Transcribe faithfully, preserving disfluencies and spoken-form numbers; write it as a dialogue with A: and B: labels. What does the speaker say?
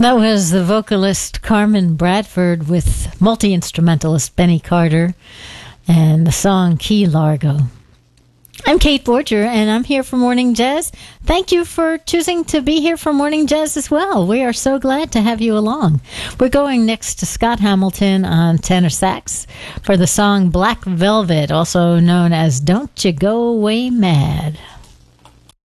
A: That was the vocalist Carmen Bradford with multi-instrumentalist Benny Carter and the song Key Largo. I'm Kate Borger, and I'm here for Morning Jazz. Thank you for choosing to be here for Morning Jazz as well. We are so glad to have you along. We're going next to Scott Hamilton on tenor sax for the song Black Velvet, also known as Don't You Go Away Mad.